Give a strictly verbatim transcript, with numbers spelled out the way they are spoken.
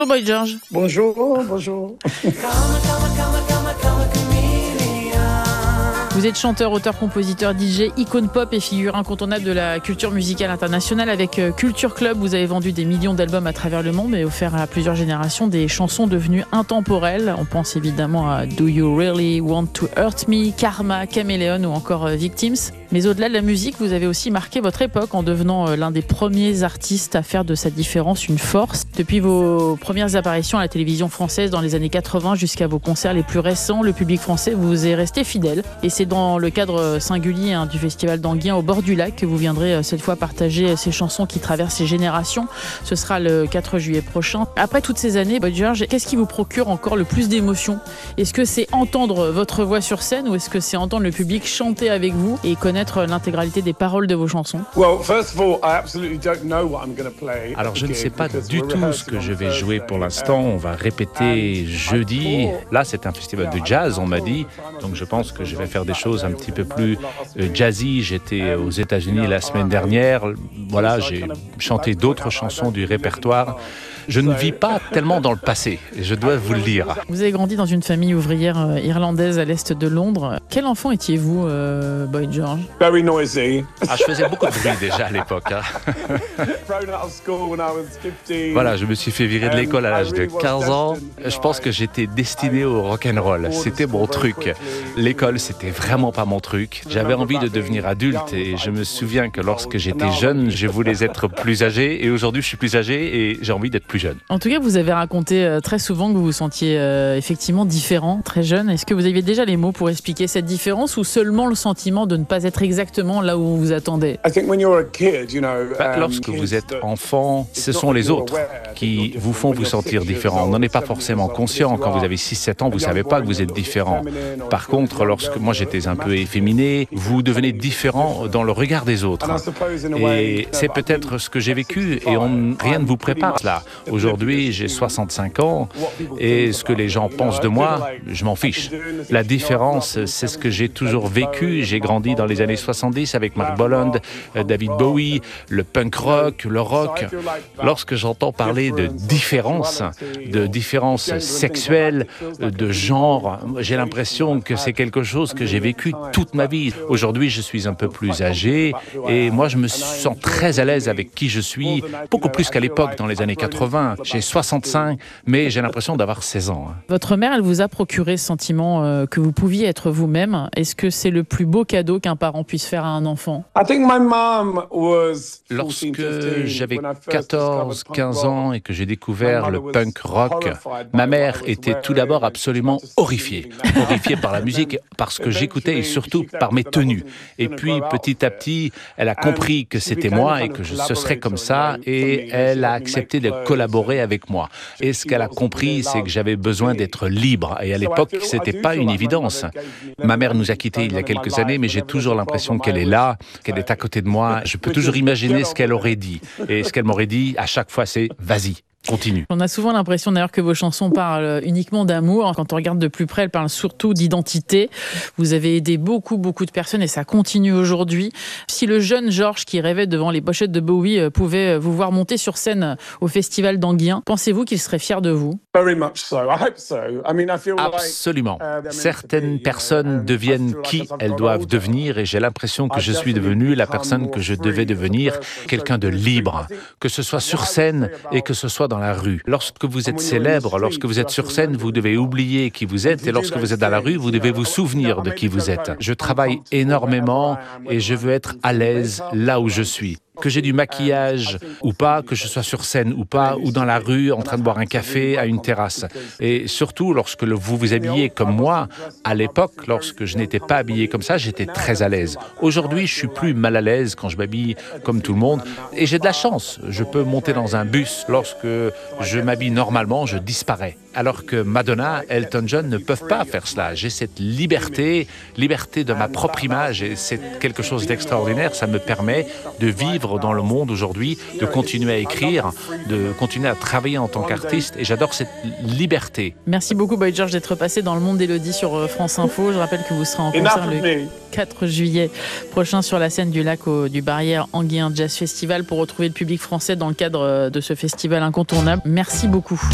Bonjour Boy George. Bonjour, bonjour. Vous êtes chanteur, auteur, compositeur, D J, icône pop et figure incontournable de la culture musicale internationale. Avec Culture Club, vous avez vendu des millions d'albums à travers le monde et offert à plusieurs générations des chansons devenues intemporelles. On pense évidemment à Do You Really Want to Hurt Me, Karma, Chameleon ou encore Victims. Mais au-delà de la musique, vous avez aussi marqué votre époque en devenant l'un des premiers artistes à faire de sa différence une force. Depuis vos premières apparitions à la télévision française dans les années quatre-vingts jusqu'à vos concerts les plus récents, le public français vous est resté fidèle. Et c'est dans le cadre singulier hein, du festival d'Anguien au bord du lac que vous viendrez cette fois partager ces chansons qui traversent les générations. Ce sera le quatre juillet prochain. Après toutes ces années, Boy George, qu'est-ce qui vous procure encore le plus d'émotion? Est-ce que c'est entendre votre voix sur scène ou est-ce que c'est entendre le public chanter avec vous et connaître l'intégralité des paroles de vos chansons? Alors je ne sais pas du tout ce que je vais jouer pour l'instant. On va répéter jeudi. Là c'est un festival de jazz, on m'a dit. Donc je pense que je vais faire des choses un petit peu plus jazzy. J'étais aux États-Unis la semaine dernière. Voilà, j'ai chanté d'autres chansons du répertoire. Je ne vis pas tellement dans le passé, je dois vous le dire. Vous avez grandi dans une famille ouvrière irlandaise à l'est de Londres. Quel enfant étiez-vous, euh, Boy George? Very noisy. Ah, je faisais beaucoup de bruit déjà à l'époque. Hein. Voilà, je me suis fait virer de l'école à l'âge de quinze ans. Je pense que j'étais destiné au rock'n'roll. C'était mon truc. L'école, c'était vraiment pas mon truc. J'avais envie de devenir adulte et je me souviens que lorsque j'étais jeune, je voulais être plus âgé et aujourd'hui je suis plus âgé et j'ai envie d'être plus jeune. En tout cas, vous avez raconté euh, très souvent que vous vous sentiez euh, effectivement différent, très jeune. Est-ce que vous aviez déjà les mots pour expliquer cette différence ou seulement le sentiment de ne pas être exactement là où on vous attendait? Bah, lorsque vous êtes enfant, ce sont les autres qui vous font vous sentir différent. On n'en est pas forcément conscient. Quand vous avez six sept ans, vous ne savez pas que vous êtes différent. Par contre, lorsque moi j'étais un peu efféminé, vous devenez différent dans le regard des autres. Et c'est peut-être ce que j'ai vécu et on, rien ne vous prépare là. Aujourd'hui, j'ai soixante-cinq ans et ce que les gens pensent de moi, je m'en fiche. La différence, c'est ce que j'ai toujours vécu. J'ai grandi dans les années soixante-dix avec Mark Boland, David Bowie, le punk rock, le rock. Lorsque j'entends parler de différence, de différence sexuelle, de genre, j'ai l'impression que c'est quelque chose que j'ai vécu toute ma vie. Aujourd'hui, je suis un peu plus âgé et moi, je me sens très à l'aise avec qui je suis, beaucoup plus qu'à l'époque dans les années quatre-vingts. J'ai soixante-cinq, mais j'ai l'impression d'avoir seize ans. Votre mère, elle vous a procuré ce sentiment euh, que vous pouviez être vous-même. Est-ce que c'est le plus beau cadeau qu'un parent puisse faire à un enfant? Lorsque j'avais quatorze quinze ans et que j'ai découvert le punk rock, ma mère était tout d'abord absolument horrifiée. Horrifiée par la musique, par ce que j'écoutais et surtout par mes tenues. Et puis petit à petit, elle a compris que c'était moi et que je, ce serait comme ça et elle a accepté de collaborer avec moi. Et ce qu'elle a compris, c'est que j'avais besoin d'être libre. Et à l'époque, c'était pas une évidence. Ma mère nous a quittés il y a quelques années, mais j'ai toujours l'impression qu'elle est là, qu'elle est à côté de moi. Je peux toujours imaginer ce qu'elle aurait dit. Et ce qu'elle m'aurait dit, à chaque fois, c'est « vas-y ». Continue. On a souvent l'impression d'ailleurs que vos chansons parlent uniquement d'amour. Quand on regarde de plus près, elles parlent surtout d'identité. Vous avez aidé beaucoup, beaucoup de personnes et ça continue aujourd'hui. Si le jeune George qui rêvait devant les pochettes de Bowie pouvait vous voir monter sur scène au festival d'Anguien, pensez-vous qu'il serait fier de vous? Absolument. Certaines personnes deviennent qui elles doivent devenir et j'ai l'impression que je suis devenu la personne que je devais devenir, quelqu'un de libre, que ce soit sur scène et que ce soit dans la rue. Lorsque vous êtes célèbre, lorsque vous êtes sur scène, vous devez oublier qui vous êtes et lorsque vous êtes dans la rue, vous devez vous souvenir de qui vous êtes. Je travaille énormément et je veux être à l'aise là où je suis. Que j'ai du maquillage ou pas, que je sois sur scène ou pas, ou dans la rue en train de boire un café à une terrasse. Et surtout, lorsque vous vous habillez comme moi, à l'époque, lorsque je n'étais pas habillé comme ça, j'étais très à l'aise. Aujourd'hui, je suis plus mal à l'aise quand je m'habille comme tout le monde. Et j'ai de la chance. Je peux monter dans un bus. Lorsque je m'habille normalement, je disparais. Alors que Madonna, Elton John ne peuvent pas faire cela. J'ai cette liberté, liberté de ma propre image et c'est quelque chose d'extraordinaire. Ça me permet de vivre dans le monde aujourd'hui, de continuer à écrire, de continuer à travailler en tant qu'artiste et j'adore cette liberté. Merci beaucoup Boy George d'être passé dans le monde d'Élodie sur France Info. Je rappelle que vous serez en concert le quatre juillet prochain sur la scène du lac au, du Barrière Anguien Jazz Festival pour retrouver le public français dans le cadre de ce festival incontournable. Merci beaucoup.